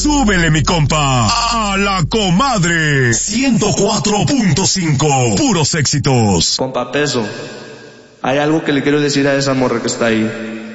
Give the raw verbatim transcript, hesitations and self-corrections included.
Súbele, mi compa, a la comadre. ciento cuatro punto cinco, puros éxitos. Compa Peso, hay algo que le quiero decir a esa morra que está ahí.